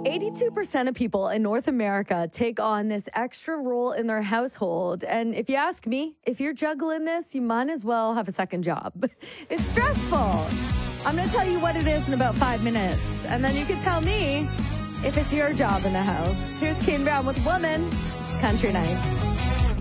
82% of people in North America take on this extra role in their household. And if you ask me, if you're juggling this, you might as well have a second job. It's stressful. I'm going to tell you what it is in about 5 minutes. And then you can tell me if it's your job in the house. Here's Kane Brown with Woman. It's Country Nights.